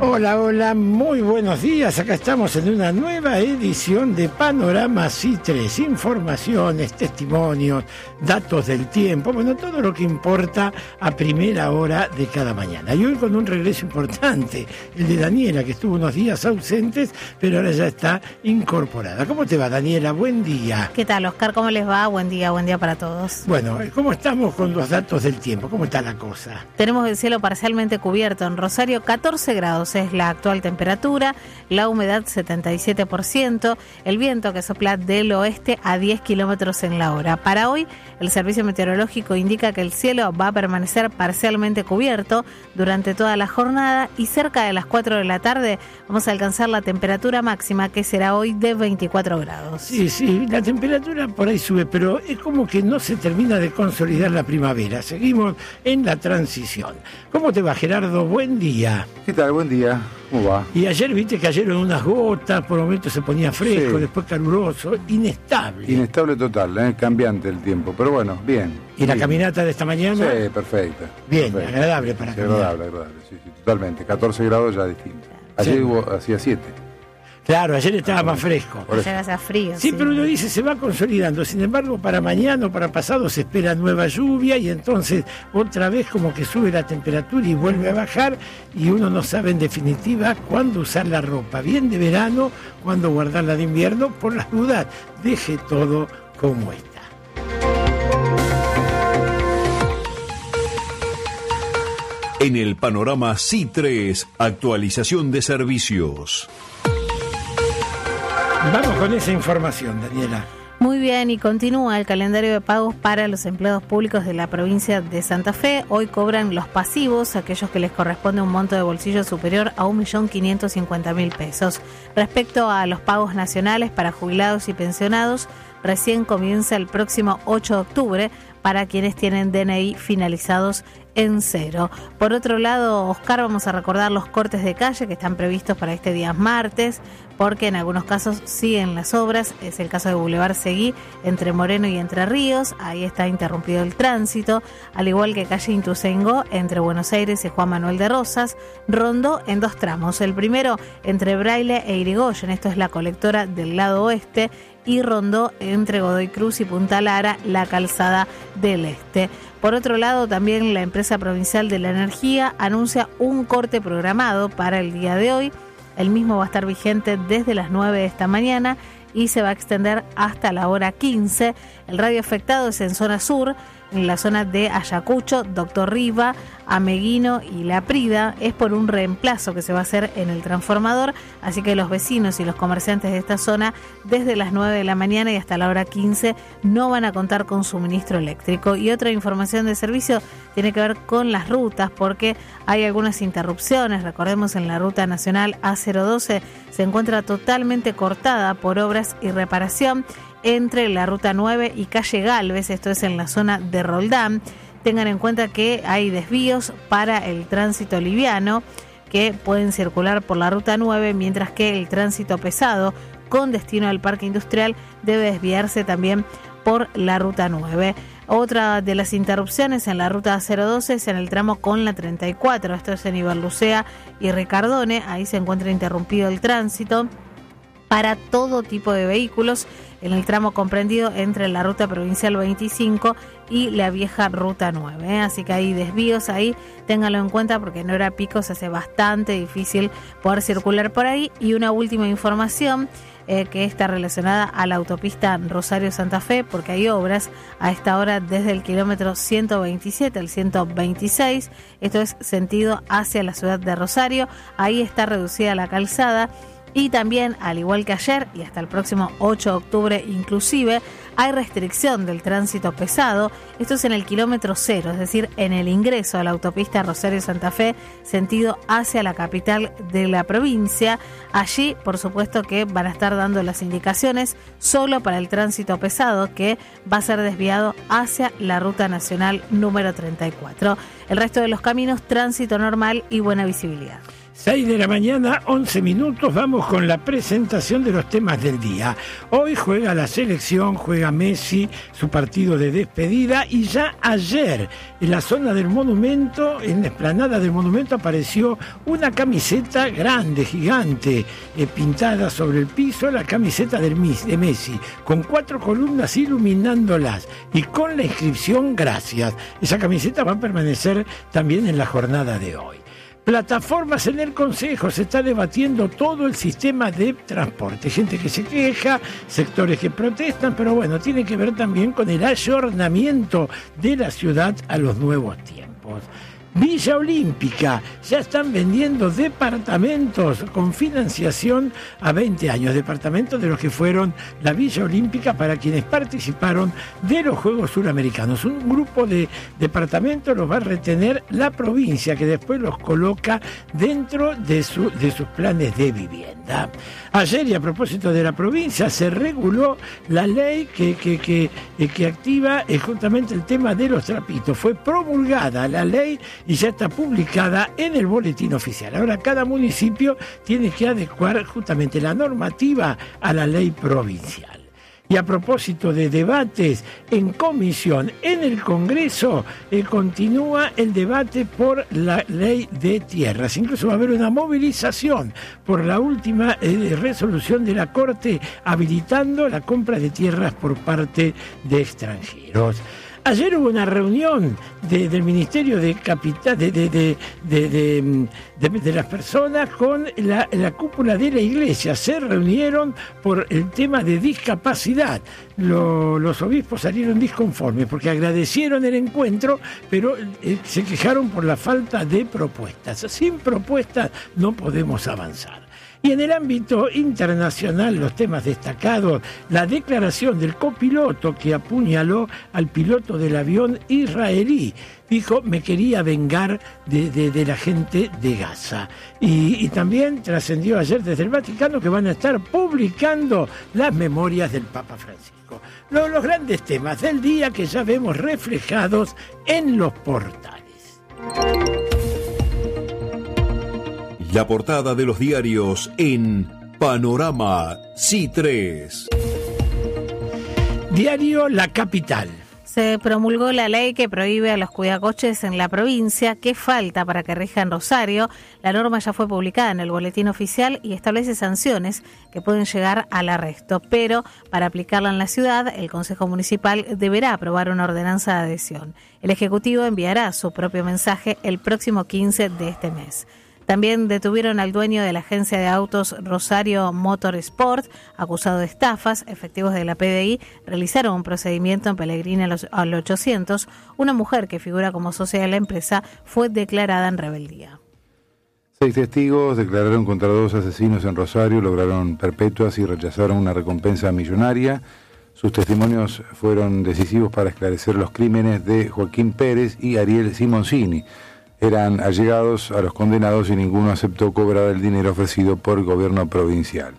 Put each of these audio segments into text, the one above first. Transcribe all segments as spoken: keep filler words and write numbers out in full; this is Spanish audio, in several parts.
Hola, hola, muy buenos días. Acá estamos en una nueva edición de Panorama C I tres. Informaciones, testimonios, datos del tiempo, bueno, todo lo que importa a primera hora de cada mañana. Y hoy con un regreso importante, el de Daniela, que estuvo unos días ausentes, pero ahora ya está incorporada. ¿Cómo te va, Daniela? Buen día. ¿Qué tal, Oscar? ¿Cómo les va? Buen día, buen día para todos. Bueno, ¿cómo estamos con los datos del tiempo? ¿Cómo está la cosa? Tenemos el cielo parcialmente cubierto en Rosario, catorce grados es la actual temperatura, la humedad setenta y siete por ciento, el viento que sopla del oeste a diez kilómetros en la hora. Para hoy, el Servicio Meteorológico indica que el cielo va a permanecer parcialmente cubierto durante toda la jornada y cerca de las cuatro de la tarde vamos a alcanzar la temperatura máxima, que será hoy de veinticuatro grados. Sí, sí, la temperatura por ahí sube, pero es como que no se termina de consolidar la primavera. Seguimos en la transición. ¿Cómo te va, Gerardo? Buen día. ¿Qué tal? Buen día. ¿Cómo va? Y ayer viste que cayeron unas gotas, por momentos se ponía fresco, sí, después caluroso, inestable. Inestable total, ¿eh? Cambiante el tiempo, pero bueno, bien. ¿Y la bien. Caminata de esta mañana? Sí, perfecta. Bien, perfecta. Agradable para sí, caminar. Agradable, agradable, sí, sí, totalmente. catorce grados ya distinto. Ayer sí. hubo, hacía siete. Claro, ayer estaba más fresco. Ayer hacía frío. Sí, sí, pero uno dice, se va consolidando. Sin embargo, para mañana o para pasado se espera nueva lluvia y entonces otra vez como que sube la temperatura y vuelve a bajar y uno no sabe en definitiva cuándo usar la ropa. Bien de verano, cuándo guardarla de invierno. Por las dudas, deje todo como está. En el Panorama C I tres, actualización de servicios. Vamos con esa información, Daniela. Muy bien, y continúa el calendario de pagos para los empleados públicos de la provincia de Santa Fe. Hoy cobran los pasivos, aquellos que les corresponde un monto de bolsillo superior a un millón quinientos cincuenta mil pesos. Respecto a los pagos nacionales para jubilados y pensionados, recién comienza el próximo ocho de octubre para quienes tienen D N I finalizados en cero. Por otro lado, Oscar, vamos a recordar los cortes de calle que están previstos para este día martes, porque en algunos casos siguen las obras. Es el caso de Boulevard Seguí, entre Moreno y Entre Ríos, ahí está interrumpido el tránsito, al igual que calle Ituzaingó, entre Buenos Aires y Juan Manuel de Rosas. Rondó en dos tramos, el primero entre Braille e Irigoyen, esto es la colectora del lado oeste, y Rondó entre Godoy Cruz y Punta Lara, la calzada del este. Por otro lado, también la empresa provincial de la energía anuncia un corte programado para el día de hoy. El mismo va a estar vigente desde las nueve de esta mañana y se va a extender hasta la hora quince. El radio afectado es en zona sur, en la zona de Ayacucho, Doctor Riva, Ameguino y La Prida. Es por un reemplazo que se va a hacer en el transformador, así que los vecinos y los comerciantes de esta zona desde las nueve de la mañana y hasta la hora quince no van a contar con suministro eléctrico. Y otra información de servicio tiene que ver con las rutas, porque hay algunas interrupciones. Recordemos, en la ruta nacional A cero doce se encuentra totalmente cortada por obras y reparación entre la ruta nueve y calle Galvez, esto es en la zona de Roldán. Tengan en cuenta que hay desvíos para el tránsito liviano que pueden circular por la ruta nueve, mientras que el tránsito pesado con destino al parque industrial debe desviarse también por la ruta nueve. Otra de las interrupciones en la ruta cero doce es en el tramo con la treinta y cuatro, esto es en Iberlucea y Ricardone, ahí se encuentra interrumpido el tránsito para todo tipo de vehículos en el tramo comprendido entre la ruta provincial veinticinco y la vieja ruta nueve, ¿eh? Así que hay desvíos ahí, ténganlo en cuenta porque en hora pico se hace bastante difícil poder circular por ahí. Y una última información eh, que está relacionada a la autopista Rosario-Santa Fe, porque hay obras a esta hora desde el kilómetro ciento veintisiete al ciento veintiséis, esto es sentido hacia la ciudad de Rosario, ahí está reducida la calzada. Y también, al igual que ayer y hasta el próximo ocho de octubre inclusive, hay restricción del tránsito pesado. Esto es en el kilómetro cero, es decir, en el ingreso a la autopista Rosario-Santa Fe, sentido hacia la capital de la provincia. Allí, por supuesto, que van a estar dando las indicaciones solo para el tránsito pesado, que va a ser desviado hacia la ruta nacional número treinta y cuatro. El resto de los caminos, tránsito normal y buena visibilidad. seis de la mañana, once minutos, vamos con la presentación de los temas del día. Hoy juega la selección, juega Messi, su partido de despedida, y ya ayer en la zona del monumento, en la explanada del monumento, apareció una camiseta grande, gigante, eh, pintada sobre el piso, la camiseta del, de Messi, con cuatro columnas iluminándolas y con la inscripción "Gracias". Esa camiseta va a permanecer también en la jornada de hoy. Plataformas en el Consejo, se está debatiendo todo el sistema de transporte. Gente que se queja, sectores que protestan, pero bueno, tiene que ver también con el ayornamiento de la ciudad a los nuevos tiempos. Villa Olímpica, ya están vendiendo departamentos con financiación a veinte años, departamentos de los que fueron la Villa Olímpica para quienes participaron de los Juegos Suramericanos. Un grupo de departamentos los va a retener la provincia, que después los coloca dentro de, su, de sus planes de vivienda. Ayer, y a propósito de la provincia, se reguló la ley que, que, que, que activa justamente el tema de los trapitos. Fue promulgada la ley y ya está publicada en el boletín oficial. Ahora cada municipio tiene que adecuar justamente la normativa a la ley provincial. Y a propósito de debates en comisión, en el Congreso eh, continúa el debate por la ley de tierras. Incluso va a haber una movilización por la última eh, resolución de la Corte habilitando la compra de tierras por parte de extranjeros. Ayer hubo una reunión de, del Ministerio de Capital de, de, de, de, de, de, de las personas con la, la cúpula de la Iglesia. Se reunieron por el tema de discapacidad. Lo, los obispos salieron disconformes porque agradecieron el encuentro, pero eh, se quejaron por la falta de propuestas. Sin propuestas no podemos avanzar. Y en el ámbito internacional, los temas destacados, la declaración del copiloto que apuñaló al piloto del avión israelí. Dijo, me quería vengar de, de, de la gente de Gaza. Y, y también trascendió ayer desde el Vaticano que van a estar publicando las memorias del Papa Francisco. Los, los grandes temas del día que ya vemos reflejados en los portales. La portada de los diarios en Panorama C tres. Diario La Capital. Se promulgó la ley que prohíbe a los cuidacoches en la provincia. ¿Qué falta para que rija en Rosario? La norma ya fue publicada en el boletín oficial y establece sanciones que pueden llegar al arresto. Pero para aplicarla en la ciudad, el Consejo Municipal deberá aprobar una ordenanza de adhesión. El Ejecutivo enviará su propio mensaje el próximo quince de este mes. También detuvieron al dueño de la agencia de autos Rosario Motorsport, acusado de estafas. Efectivos de la P D I realizaron un procedimiento en Pellegrini al ochocientos. Una mujer que figura como socia de la empresa fue declarada en rebeldía. Seis testigos declararon contra dos asesinos en Rosario, lograron perpetuas y rechazaron una recompensa millonaria. Sus testimonios fueron decisivos para esclarecer los crímenes de Joaquín Pérez y Ariel Simoncini. Eran allegados a los condenados y ninguno aceptó cobrar el dinero ofrecido por el gobierno provincial.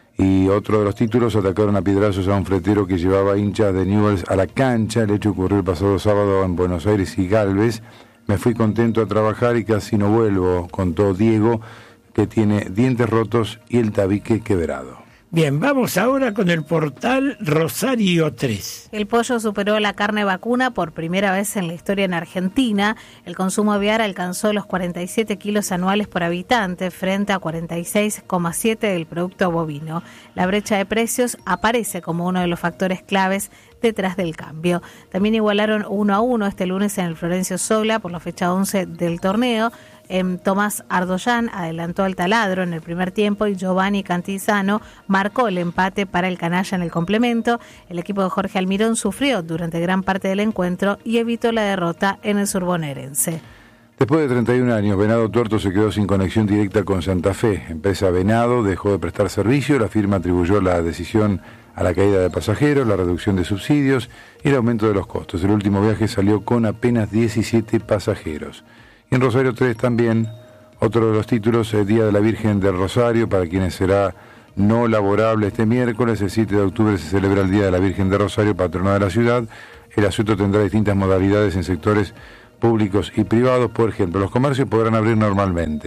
Y otro de los títulos, atacaron a piedrazos a un fletero que llevaba hinchas de Newell's a la cancha. El hecho ocurrió el pasado sábado en Buenos Aires y Galvez. Me fui contento a trabajar y casi no vuelvo, contó Diego, que tiene dientes rotos y el tabique quebrado. Bien, vamos ahora con el portal Rosario tres. El pollo superó la carne vacuna por primera vez en la historia en Argentina. El consumo aviar alcanzó los cuarenta y siete kilos anuales por habitante frente a cuarenta y seis coma siete del producto bovino. La brecha de precios aparece como uno de los factores claves detrás del cambio. También igualaron uno a uno este lunes en el Florencio Sola por la fecha once del torneo. Eh, Tomás Ardoyán adelantó al Taladro en el primer tiempo y Giovanni Cantizano marcó el empate para el Canalla en el complemento. El equipo de Jorge Almirón sufrió durante gran parte del encuentro y evitó la derrota en el surbonaerense. Después de treinta y un años, Venado Tuerto se quedó sin conexión directa con Santa Fe. Empresa Venado dejó de prestar servicio. La firma atribuyó la decisión a la caída de pasajeros, la reducción de subsidios y el aumento de los costos. El último viaje salió con apenas diecisiete pasajeros. Y en Rosario tres también, otro de los títulos, el Día de la Virgen del Rosario, para quienes será no laborable este miércoles. El siete de octubre se celebra el Día de la Virgen de Rosario, patrona de la ciudad. El asueto tendrá distintas modalidades en sectores públicos y privados. Por ejemplo, los comercios podrán abrir normalmente.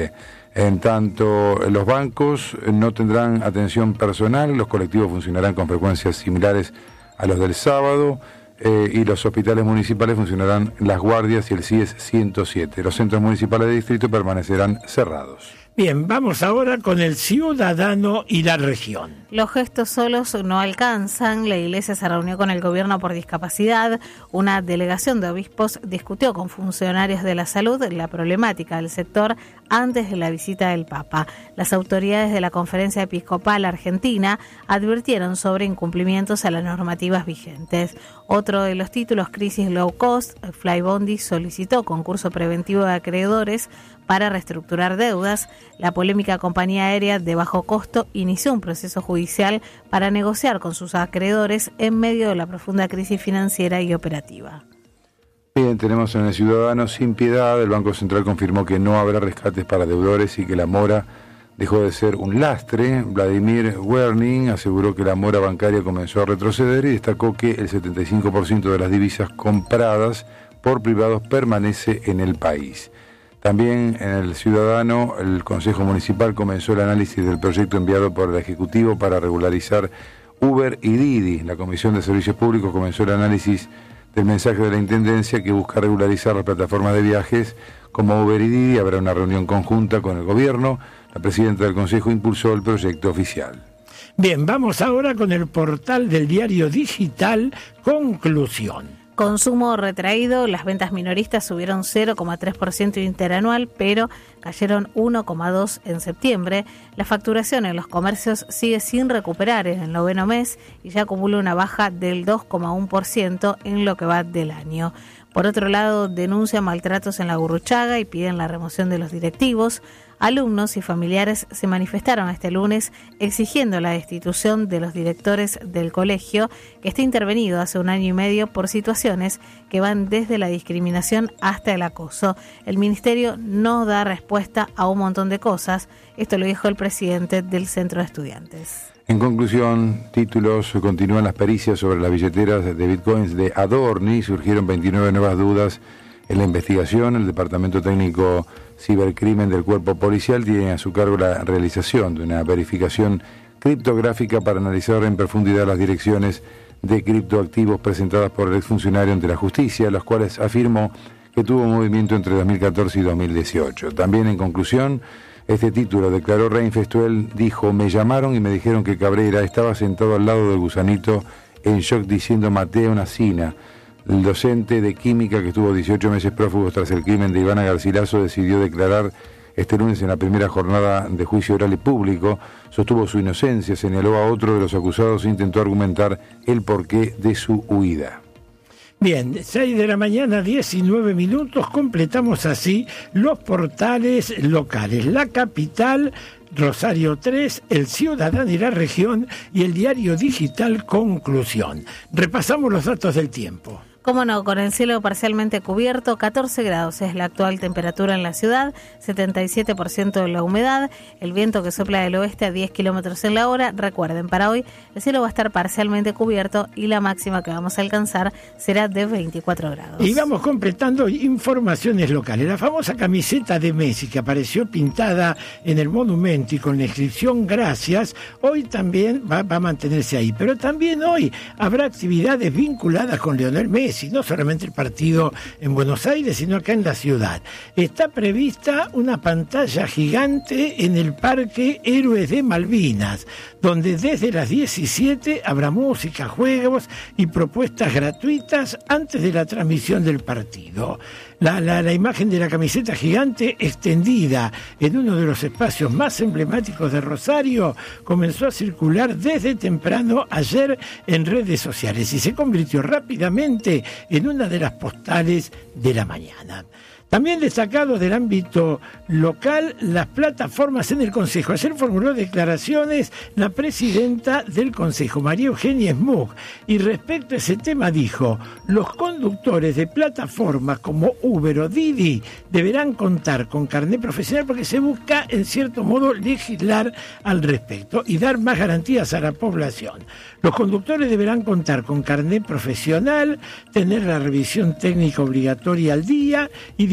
En tanto, los bancos no tendrán atención personal, los colectivos funcionarán con frecuencias similares a los del sábado, eh, y los hospitales municipales funcionarán las guardias y el C I E S ciento siete. Los centros municipales de distrito permanecerán cerrados. Bien, vamos ahora con el ciudadano y la región. Los gestos solos no alcanzan. La Iglesia se reunió con el gobierno por discapacidad. Una delegación de obispos discutió con funcionarios de la salud la problemática del sector antes de la visita del Papa. Las autoridades de la Conferencia Episcopal Argentina advirtieron sobre incumplimientos a las normativas vigentes. Otro de los títulos, Crisis Low Cost, Flybondi solicitó concurso preventivo de acreedores para reestructurar deudas. La polémica compañía aérea de bajo costo inició un proceso judicial para negociar con sus acreedores en medio de la profunda crisis financiera y operativa. Bien, tenemos en el Ciudadano Sin Piedad. El Banco Central confirmó que no habrá rescates para deudores y que la mora dejó de ser un lastre. Vladimir Werning aseguró que la mora bancaria comenzó a retroceder y destacó que el setenta y cinco por ciento de las divisas compradas por privados permanece en el país. También en el Ciudadano, el Consejo Municipal comenzó el análisis del proyecto enviado por el Ejecutivo para regularizar Uber y Didi. La Comisión de Servicios Públicos comenzó el análisis del mensaje de la Intendencia que busca regularizar las plataformas de viajes como Uber y Didi. Habrá una reunión conjunta con el Gobierno. La presidenta del Consejo impulsó el proyecto oficial. Bien, vamos ahora con el portal del diario digital Conclusión. Consumo retraído, las ventas minoristas subieron cero coma tres por ciento interanual, pero cayeron uno coma dos por ciento en septiembre. La facturación en los comercios sigue sin recuperar en el noveno mes y ya acumula una baja del dos coma uno por ciento en lo que va del año. Por otro lado, denuncian maltratos en la Gurruchaga y piden la remoción de los directivos. Alumnos y familiares se manifestaron este lunes exigiendo la destitución de los directores del colegio, que está intervenido hace un año y medio por situaciones que van desde la discriminación hasta el acoso. El ministerio no da respuesta a un montón de cosas. Esto lo dijo el presidente del Centro de Estudiantes. En conclusión, títulos: continúan las pericias sobre las billeteras de bitcoins de Adorni, surgieron veintinueve nuevas dudas en la investigación. El Departamento Técnico Cibercrimen del Cuerpo Policial tiene a su cargo la realización de una verificación criptográfica para analizar en profundidad las direcciones de criptoactivos presentadas por el exfuncionario ante la justicia, los cuales afirmó que tuvo movimiento entre dos mil catorce y dos mil dieciocho. También, en conclusión, este título declaró Reinfestuel, dijo: me llamaron y me dijeron que Cabrera estaba sentado al lado del gusanito en shock diciendo maté a una sina. El docente de química, que estuvo dieciocho meses prófugo tras el crimen de Ivana Garcilaso, decidió declarar este lunes en la primera jornada de juicio oral y público. Sostuvo su inocencia, señaló a otro de los acusados e intentó argumentar el porqué de su huida. Bien, seis de la mañana, diecinueve minutos, completamos así los portales locales. La Capital, Rosario tres, El Ciudadano y la Región y el diario digital Conclusión. Repasamos los datos del tiempo. Cómo no, con el cielo parcialmente cubierto, catorce grados es la actual temperatura en la ciudad, setenta y siete por ciento de la humedad, el viento que sopla del oeste a diez kilómetros en la hora. Recuerden, para hoy el cielo va a estar parcialmente cubierto y la máxima que vamos a alcanzar será de veinticuatro grados. Y vamos completando informaciones locales. La famosa camiseta de Messi que apareció pintada en el monumento y con la inscripción gracias, hoy también va, va a mantenerse ahí. Pero también hoy habrá actividades vinculadas con Lionel Messi. No solamente el partido en Buenos Aires, sino acá en la ciudad. Está prevista una pantalla gigante en el Parque Héroes de Malvinas, donde desde las diecisiete habrá música, juegos y propuestas gratuitas antes de la transmisión del partido. La, la, la imagen de la camiseta gigante extendida en uno de los espacios más emblemáticos de Rosario comenzó a circular desde temprano ayer en redes sociales y se convirtió rápidamente en una de las postales de la mañana. También destacado del ámbito local, las plataformas en el Consejo. Ayer formuló declaraciones la presidenta del Consejo, María Eugenia Smug, y respecto a ese tema dijo: los conductores de plataformas como Uber o Didi deberán contar con carnet profesional porque se busca, en cierto modo, legislar al respecto y dar más garantías a la población. Los conductores deberán contar con carnet profesional, tener la revisión técnica obligatoria al día y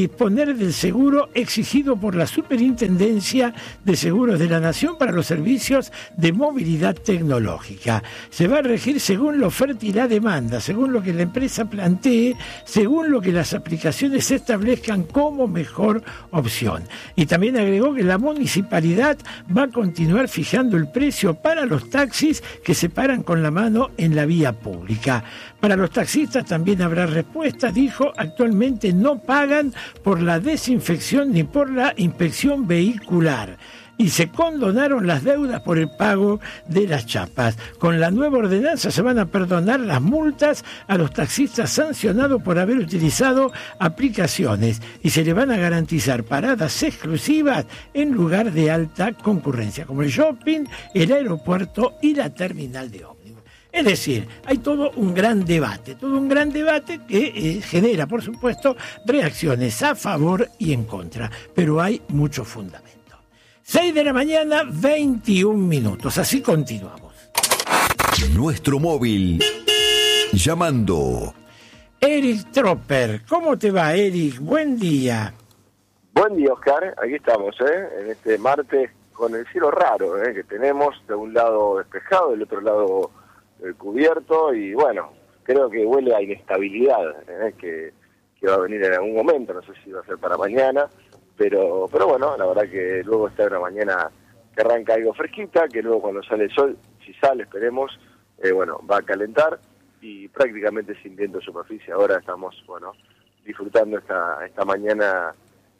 disponer del seguro exigido por la Superintendencia de Seguros de la Nación para los servicios de movilidad tecnológica. Se va a regir según la oferta y la demanda, según lo que la empresa plantee, según lo que las aplicaciones establezcan como mejor opción. Y también agregó que la municipalidad va a continuar fijando el precio para los taxis que se paran con la mano en la vía pública. Para los taxistas también habrá respuesta, dijo, actualmente no pagan por la desinfección ni por la inspección vehicular. Y se condonaron las deudas por el pago de las chapas. Con la nueva ordenanza se van a perdonar las multas a los taxistas sancionados por haber utilizado aplicaciones y se le van a garantizar paradas exclusivas en lugar de alta concurrencia, como el shopping, el aeropuerto y la terminal de ómnibus. Es decir, hay todo un gran debate, todo un gran debate que eh, genera, por supuesto, reacciones a favor y en contra, pero hay mucho fundamento. seis de la mañana, veintiún minutos. Así continuamos. Nuestro móvil. Llamando. Eric Tropper. ¿Cómo te va, Eric? Buen día. Buen día, Oscar. Aquí estamos, ¿eh? En este martes con el cielo raro, ¿eh? Que tenemos de un lado despejado, del otro lado eh, cubierto. Y bueno, creo que huele a inestabilidad, ¿eh? que, que va a venir en algún momento. No sé si va a ser para mañana. Pero pero bueno, la verdad que luego está una mañana que arranca algo fresquita, que luego cuando sale el sol, si sale, esperemos, eh, bueno, va a calentar y prácticamente sin viento de superficie. Ahora estamos, bueno, disfrutando esta esta mañana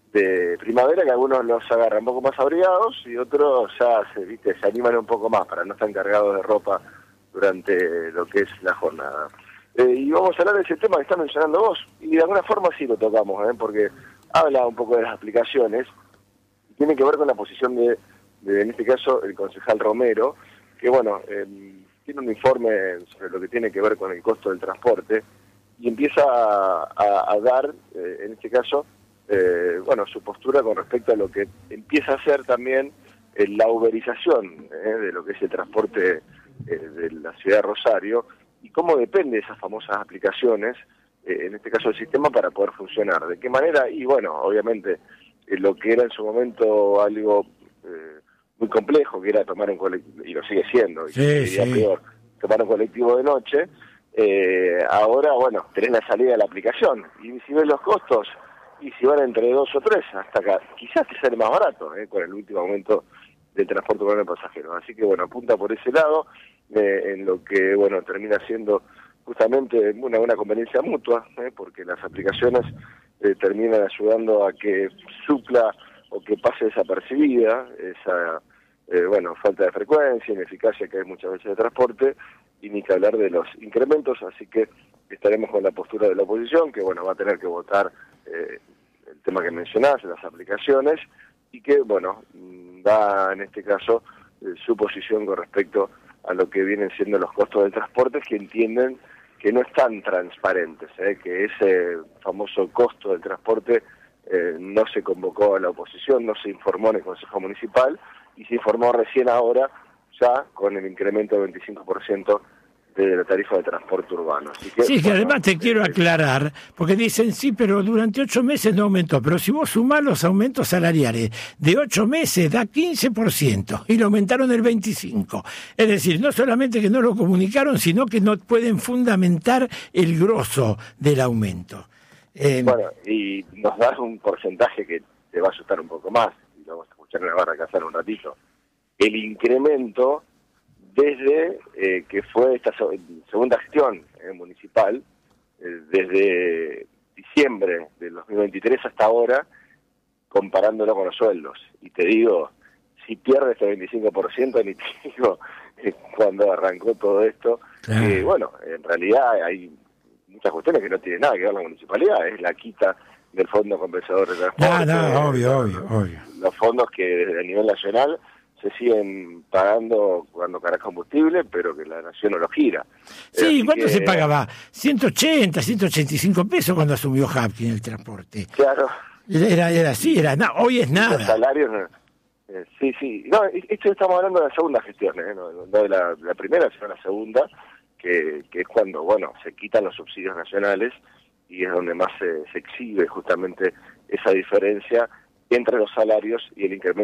de primavera, que algunos los agarran un poco más abrigados y otros ya se, viste, se animan un poco más para no estar cargados de ropa durante lo que es la jornada. Eh, y vamos a hablar de ese tema que estás mencionando vos, y de alguna forma sí lo tocamos, ¿eh? Porque habla un poco de las aplicaciones, y tiene que ver con la posición de, de, en este caso, el concejal Romero, que bueno, eh, tiene un informe sobre lo que tiene que ver con el costo del transporte, y empieza a, a, a dar, eh, en este caso, eh, bueno, su postura con respecto a lo que empieza a ser también eh, la uberización eh, de lo que es el transporte eh, de la ciudad de Rosario, y cómo depende de esas famosas aplicaciones, en este caso el sistema, para poder funcionar. ¿De qué manera? Y bueno, obviamente, eh, lo que era en su momento algo eh, muy complejo, que era tomar un colectivo, y lo sigue siendo, y sí, sería sí. peor, tomar un colectivo de noche, eh, ahora, bueno, tenés la salida de la aplicación, y si ves los costos, y si van entre dos o tres, hasta acá, quizás te sale más barato, eh, con el último aumento del transporte urbano de pasajeros. Así que bueno, apunta por ese lado, eh, en lo que, bueno, termina siendo justamente una buena conveniencia mutua, ¿eh? Porque las aplicaciones eh, terminan ayudando a que supla o que pase desapercibida esa eh, bueno, falta de frecuencia, ineficacia que hay muchas veces de transporte, y ni que hablar de los incrementos. Así que estaremos con la postura de la oposición, que bueno, va a tener que votar eh, el tema que mencionás, las aplicaciones, y que bueno, da en este caso eh, su posición con respecto a lo que vienen siendo los costos del transporte, que entienden que no están transparentes, ¿eh? Que ese famoso costo del transporte eh, no se convocó a la oposición, no se informó en el Consejo Municipal, y se informó recién ahora, ya con el incremento del veinticinco por ciento de la tarifa de transporte urbano. Así que, sí, que bueno, además te eh, quiero aclarar, porque dicen, sí, pero durante ocho meses no aumentó, pero si vos sumás los aumentos salariales de ocho meses da quince por ciento y lo aumentaron el veinticinco por ciento. Es decir, no solamente que no lo comunicaron, sino que no pueden fundamentar el grosso del aumento. Eh, bueno, y nos das un porcentaje que te va a asustar un poco más, y lo vamos a escuchar en la barra casar un ratito. El incremento desde eh, que fue esta segunda gestión eh, municipal, eh, desde diciembre del dos mil veintitrés hasta ahora, comparándolo con los sueldos. Y te digo, si pierde este veinticinco por ciento, ni te digo eh, cuando arrancó todo esto, claro. eh, bueno, en realidad hay muchas cuestiones que no tienen nada que ver con la municipalidad, es la quita del Fondo Compensador de Transporte. No, no, obvio, obvio, obvio. Los fondos que desde el nivel nacional se siguen pagando cuando cargas combustible, pero que la nación no lo gira. Sí, Así ¿cuánto que, se pagaba? ciento ochenta, ciento ochenta y cinco pesos cuando asumió Hapkin el transporte. Claro. Era, era así, era na- hoy es nada. Los salarios, eh, sí, sí. No, esto estamos hablando de la segunda gestión, ¿eh? no, no de la, de la primera, sino de la segunda, que, que es cuando, bueno, se quitan los subsidios nacionales y es donde más se, se exhibe justamente esa diferencia entre los salarios y el incremento